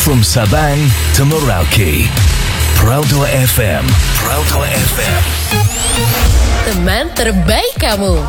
From Sabang to Merauke, Proudly FM, Proudly FM. Teman terbaik kamu.